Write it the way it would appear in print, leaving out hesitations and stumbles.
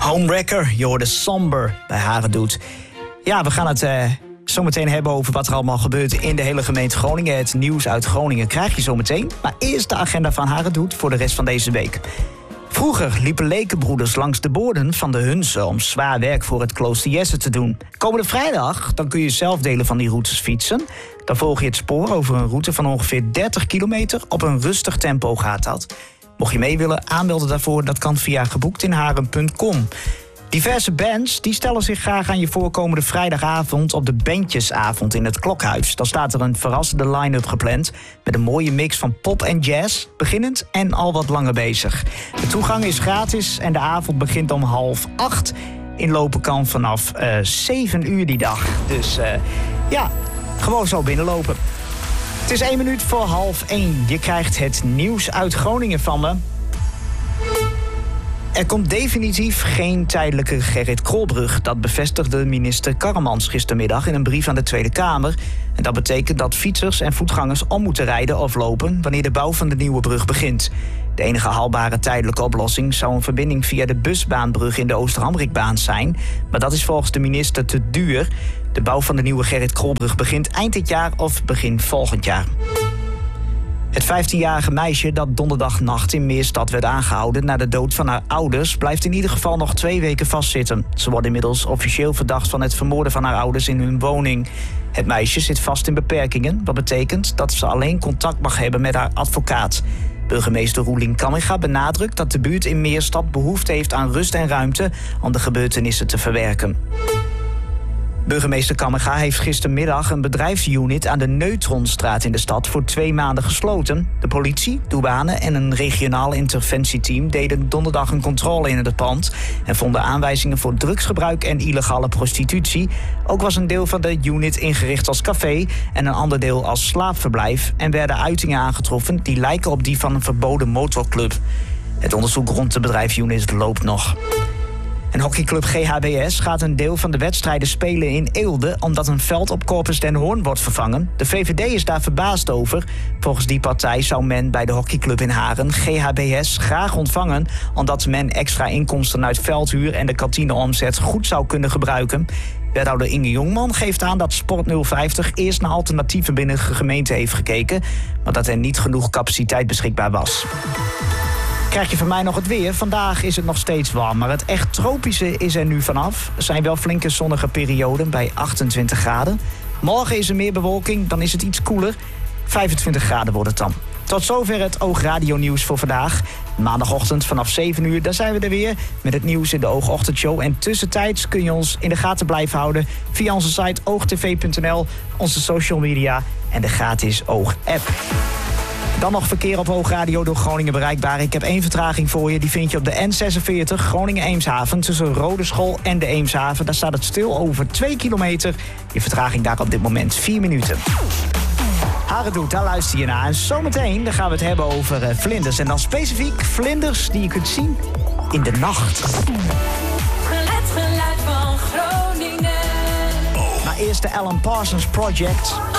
Homewrecker, je hoorde Somber bij Harendoet. Ja, we gaan het zometeen hebben over wat er allemaal gebeurt in de hele gemeente Groningen. Het nieuws uit Groningen krijg je zometeen. Maar eerst de agenda van Harendoet voor de rest van deze week. Vroeger liepen lekenbroeders langs de boorden van de Hunze om zwaar werk voor het klooster Jesse te doen. Komende vrijdag dan kun je zelf delen van die routes fietsen. Dan volg je het spoor over een route van ongeveer 30 kilometer. Op een rustig tempo gaat dat. Mocht je mee willen aanmelden daarvoor, dat kan via geboektinharen.com. Diverse bands die stellen zich graag aan je voorkomende vrijdagavond op de Bandjesavond in het Klokhuis. Dan staat er een verrassende line-up gepland met een mooie mix van pop en jazz, beginnend en al wat langer bezig. De toegang is gratis en de avond begint om 7:30. Inlopen kan vanaf 7 uur die dag. Dus gewoon zo binnenlopen. Het is 1 minuut voor 12:30. Je krijgt het nieuws uit Groningen van me. Er komt definitief geen tijdelijke Gerrit Krolbrug. Dat bevestigde minister Karremans gistermiddag in een brief aan de Tweede Kamer. En dat betekent dat fietsers en voetgangers om moeten rijden of lopen wanneer de bouw van de nieuwe brug begint. De enige haalbare tijdelijke oplossing zou een verbinding via de busbaanbrug in de Oosterhamrikbaan zijn. Maar dat is volgens de minister te duur. De bouw van de nieuwe Gerrit Krolbrug begint eind dit jaar of begin volgend jaar. Het 15-jarige meisje dat donderdagnacht in Meerstad werd aangehouden na de dood van haar ouders blijft in ieder geval nog 2 weken vastzitten. Ze wordt inmiddels officieel verdacht van het vermoorden van haar ouders in hun woning. Het meisje zit vast in beperkingen, wat betekent dat ze alleen contact mag hebben met haar advocaat. Burgemeester Roelien Kamminga benadrukt dat de buurt in Meerstad behoefte heeft aan rust en ruimte om de gebeurtenissen te verwerken. Burgemeester Kamminga heeft gistermiddag een bedrijfsunit aan de Neutronstraat in de stad voor 2 maanden gesloten. De politie, douane en een regionaal interventieteam deden donderdag een controle in het pand en vonden aanwijzingen voor drugsgebruik en illegale prostitutie. Ook was een deel van de unit ingericht als café en een ander deel als slaapverblijf en werden uitingen aangetroffen die lijken op die van een verboden motorclub. Het onderzoek rond de bedrijfsunit loopt nog. En hockeyclub GHBS gaat een deel van de wedstrijden spelen in Eelde omdat een veld op Corpus den Hoorn wordt vervangen. De VVD is daar verbaasd over. Volgens die partij zou men bij de hockeyclub in Haren GHBS graag ontvangen omdat men extra inkomsten uit veldhuur en de kantineomzet goed zou kunnen gebruiken. Wethouder Inge Jongman geeft aan dat Sport 050 eerst naar alternatieven binnen de gemeente heeft gekeken, maar dat er niet genoeg capaciteit beschikbaar was. Krijg je van mij nog het weer. Vandaag is het nog steeds warm, maar het echt tropische is er nu vanaf. Er zijn wel flinke zonnige perioden bij 28 graden. Morgen is er meer bewolking, dan is het iets koeler. 25 graden wordt het dan. Tot zover het Oogradio nieuws voor vandaag. Maandagochtend vanaf 7 uur, daar zijn we er weer met het nieuws in de Oogochtendshow. En tussentijds kun je ons in de gaten blijven houden via onze site oogtv.nl, onze social media en de gratis Oog-app. Dan nog verkeer op Oogradio door Groningen bereikbaar. Ik heb 1 vertraging voor je. Die vind je op de N46 Groningen-Eemshaven tussen Rodeschool en de Eemshaven. Daar staat het stil over 2 kilometer. Je vertraging daar op dit moment 4 minuten. Harendoet, daar luister je naar. En zometeen dan gaan we het hebben over vlinders. En dan specifiek vlinders die je kunt zien in de nacht. Het geluid van Groningen. Maar eerst de Alan Parsons Project.